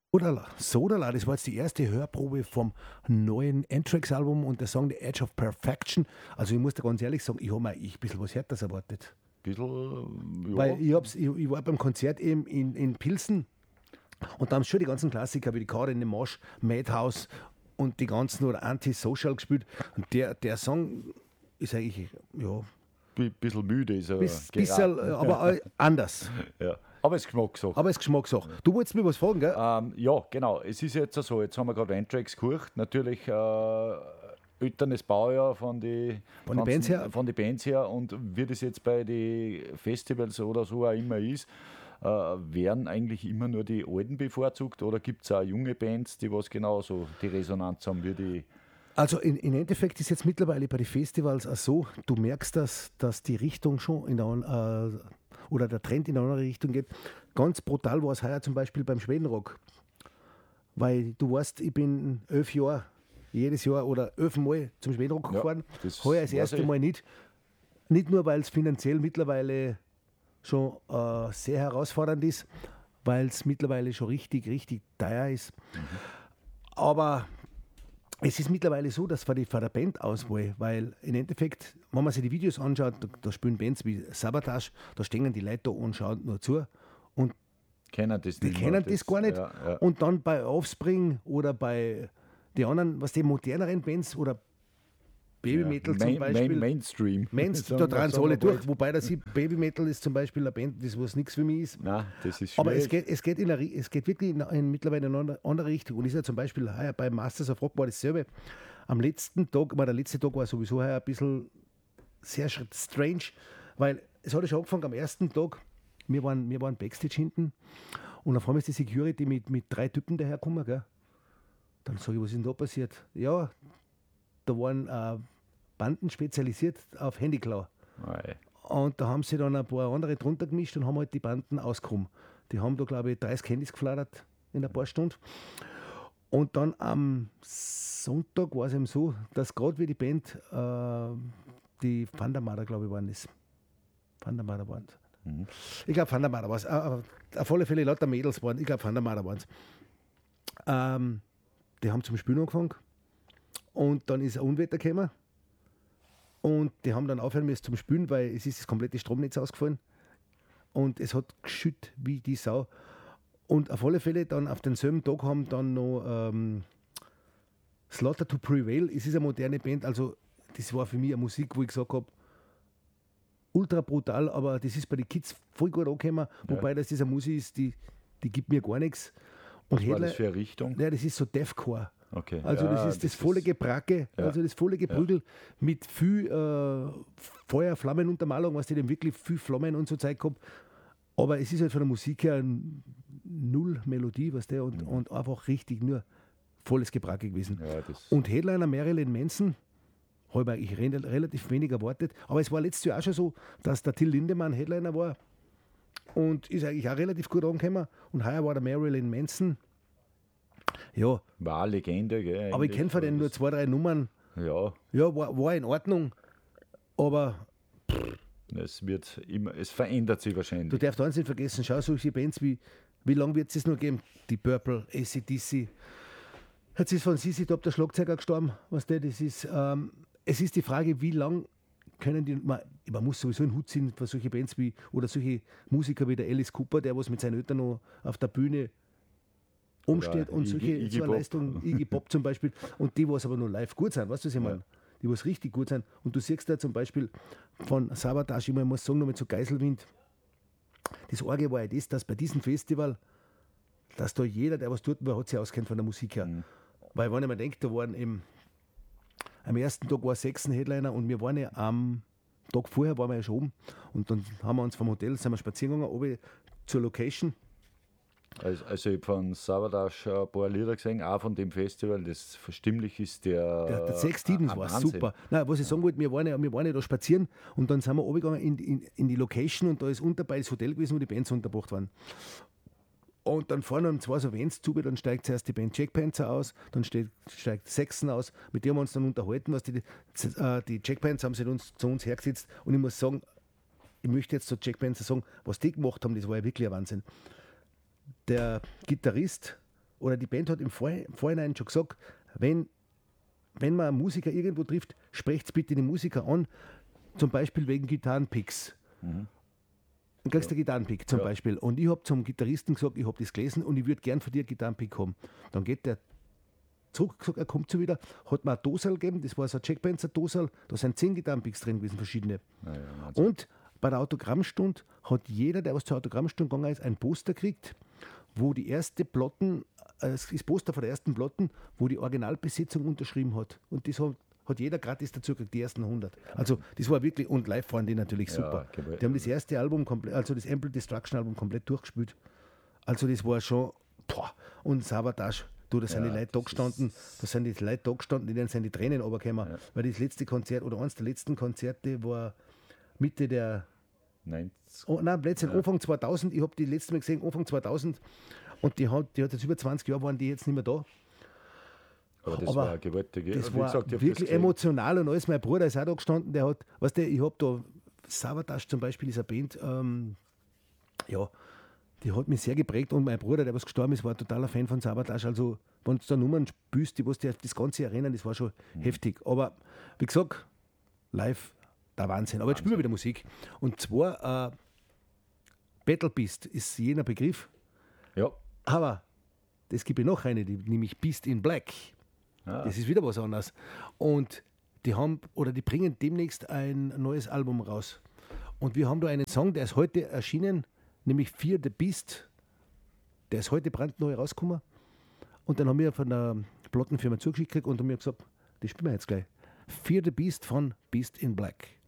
Sodala, das war jetzt die erste Hörprobe vom neuen Anthrax-Album und der Song The Edge of Perfection. Also ich muss da ganz ehrlich sagen, ich habe mir ein bisschen was Härteres erwartet. Bisschen, Weil ich war beim Konzert eben in Pilsen und da haben sie schon die ganzen Klassiker wie die Karte in den Marsch, Madhouse und die ganzen oder Anti-Social gespielt. Und der Song ist eigentlich, ja, bisschen müde ist er. bisschen, aber anders. Ja. Aber es ist Geschmackssache. Aber es ist Geschmackssache. Du wolltest mir was fragen, gell? Ja, genau. Es ist jetzt so, jetzt haben wir gerade Anthrax gehört. Natürlich älteres Baujahr von den Bands her. Und wie das jetzt bei den Festivals oder so auch immer ist, werden eigentlich immer nur die Alten bevorzugt oder gibt es auch junge Bands, die was genauso die Resonanz haben wie die? Also in Endeffekt ist jetzt mittlerweile bei den Festivals auch so, du merkst, dass die Richtung schon oder der Trend in eine andere Richtung geht. Ganz brutal war es heuer zum Beispiel beim Schwedenrock. Weil du weißt, ich bin 11 Jahre, jedes Jahr oder 11 Mal zum Schwedenrock gefahren. Heuer das erste Mal nicht. Nicht nur, weil es finanziell mittlerweile schon sehr herausfordernd ist, weil es mittlerweile schon richtig, richtig teuer ist. Aber es ist mittlerweile so, dass von der Bandauswahl, weil im Endeffekt, wenn man sich die Videos anschaut, da spielen Bands wie Sabotage, da stehen die Leute da und schauen nur zu und kennen das die kennen das gar nicht. Ja, ja. Und dann bei Offspring oder bei den anderen, was die moderneren Bands oder Babymetal zum Beispiel. Mainstream. Da dran sie alle durch. Wobei das Babymetal ist zum Beispiel eine Band, das was nichts für mich ist. Nein, das ist schwierig. Aber es geht wirklich mittlerweile in eine andere Richtung. Und ist ja zum Beispiel heuer bei Masters of Rock war dasselbe. Am letzten Tag, der letzte Tag war sowieso heuer ein bisschen sehr strange, weil es hat ja schon angefangen am ersten Tag. Wir waren Backstage hinten und auf einmal ist die Security mit 3 Typen dahergekommen. Gell? Dann sage ich, was ist denn da passiert? Ja, da waren Banden spezialisiert auf Handyklau. Und da haben sie dann ein paar andere drunter gemischt und haben halt die Banden ausgekommen. Die haben da, glaube ich, 30 Handys geflattert in ein paar Stunden. Und dann am Sonntag war es eben so, dass gerade wie die Band, die Vandamada, glaube ich, waren es. Vandamada waren es. Ich glaube, Vandamada war es. Auf alle Fälle lauter Mädels waren. Ich glaube, Vandamada waren es. Die haben zum Spielen angefangen. Und dann ist ein Unwetter gekommen. Und die haben dann aufhören müssen zum Spülen, weil es ist das komplette Stromnetz ausgefallen. Und es hat geschüttet wie die Sau. Und auf alle Fälle dann auf denselben Tag haben dann noch Slaughter to Prevail. Es ist eine moderne Band, also das war für mich eine Musik, wo ich gesagt habe, ultra brutal, aber das ist bei den Kids voll gut angekommen. Ja. Wobei das eine Musik ist, die gibt mir gar nichts. Und was war das für eine Richtung? Ja, das ist so Deathcore. Okay. Also das ist das volle Gebracke, also das volle Geprügel mit viel Feuer, Flammenuntermalung, was die denn wirklich viel Flammen und so Zeug gehabt. Aber es ist halt von der Musik her null Melodie, was der und einfach richtig nur volles Gebracke gewesen. Ja, und Headliner Marilyn Manson habe ich relativ wenig erwartet, aber es war letztes Jahr auch schon so, dass der Till Lindemann Headliner war und ist eigentlich auch relativ gut angekommen und heuer war der Marilyn Manson. Ja. War eine Legende, gell? Aber ich kenne von denen nur 2, 3 Nummern. Ja. Ja, war in Ordnung. Aber es verändert sich wahrscheinlich. Du darfst eins nicht vergessen, schau, solche Bands wie lange wird es noch geben? Die Purple, AC/DC. Jetzt ist von CC Top der Schlagzeuger gestorben. Was das ist. Es ist die Frage, wie lange können die. Man muss sowieso einen Hut ziehen für solche Bands wie, oder solche Musiker wie der Alice Cooper, der was mit seinen Eltern noch auf der Bühne umsteht und so eine Leistung, Iggy Pop zum Beispiel, und die, was aber nur live gut sind, weißt du, was ich meine? Die, was richtig gut sind. Und du siehst da zum Beispiel von Sabotage, ich muss sagen, noch mit so Geiselwind, das Orge war ja das, dass bei diesem Festival, dass da jeder, der was tut, hat sich auskennt von der Musik her. Weil wenn ich mir denke, da waren eben, am ersten Tag war 6 Headliner und wir waren ja am Tag vorher waren wir ja schon oben und dann haben wir uns vom Hotel, sind wir spazieren gegangen, oben zur Location. Also ich habe von Sabotage ein paar Lieder gesehen, auch von dem Festival, das stimmlich ist der 6 Stevens war super. Nein, was ich sagen wollte, wir waren ja da spazieren und dann sind wir runtergegangen in die Location und da ist unterbei das Hotel gewesen, wo die Bands untergebracht waren. Und dann fahren dann 2 so Vans zu, dann steigt zuerst die Band Jack Panzer aus, dann steigt Saxon aus, mit dem haben wir uns dann unterhalten, was die Jack Panzer haben sich zu uns hergesetzt und ich muss sagen, ich möchte jetzt zu Jack Panzer sagen, was die gemacht haben, das war ja wirklich ein Wahnsinn. Der Gitarrist oder die Band hat im Vorhinein schon gesagt, wenn man einen Musiker irgendwo trifft, sprecht bitte den Musiker an, zum Beispiel wegen Gitarrenpicks. Dann kriegst du einen Gitarrenpick zum Beispiel. Und ich habe zum Gitarristen gesagt, ich habe das gelesen und ich würde gern von dir einen Gitarrenpick haben. Dann geht der zurück, gesagt, er kommt so wieder, hat mir ein Dosal gegeben, das war so ein Checkpanzer Dosal, da sind 10 Gitarrenpicks drin gewesen, verschiedene. Und bei der Autogrammstunde hat jeder, der was zur Autogrammstunde gegangen ist, ein Poster gekriegt, wo die erste Platten, das Poster von der ersten Platten, wo die Originalbesetzung unterschrieben hat. Und das hat jeder gratis dazu gekriegt, die ersten 100. Also das war wirklich, und live waren die natürlich super. Die haben das erste Album, also das Ample Destruction Album komplett durchgespielt. Also das war schon, und Savatage, da sind die Leute da gestanden, denen sind die Tränen runtergekommen, weil das letzte Konzert, oder eines der letzten Konzerte war Mitte der 90. Letztlich Anfang 2000, ich habe die letzte Mal gesehen, Anfang 2000, und die hat jetzt über 20 Jahre, waren die jetzt nicht mehr da. Aber war eine gewaltige. Das war wirklich emotional und alles. Mein Bruder ist auch da gestanden, der hat, weißt du, ich habe da, Savatage zum Beispiel ist eine Band, die hat mich sehr geprägt, und mein Bruder, der was gestorben ist, war ein totaler Fan von Savatage. Also, wenn du da Nummern spielst, die was dir das Ganze erinnern, das war schon heftig. Aber wie gesagt, live, der Wahnsinn. Aber jetzt spielen wir wieder Musik. Und zwar Battle Beast ist jener Begriff. Ja. Aber das gibt ja noch eine, nämlich Beast in Black. Das ist wieder was anderes. Und die bringen demnächst ein neues Album raus. Und wir haben da einen Song, der ist heute erschienen, nämlich Fear the Beast. Der ist heute brandneu rausgekommen. Und dann haben wir von der Plattenfirma zugeschickt gekriegt und haben mir gesagt, das spielen wir jetzt gleich. Fear the Beast von Beast in Black.